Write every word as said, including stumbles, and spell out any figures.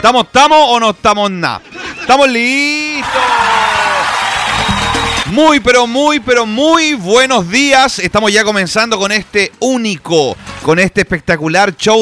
¿Estamos, estamos o no estamos nada? ¡Estamos listos! Muy, pero muy, pero muy buenos días. Estamos ya comenzando con este único, con este espectacular show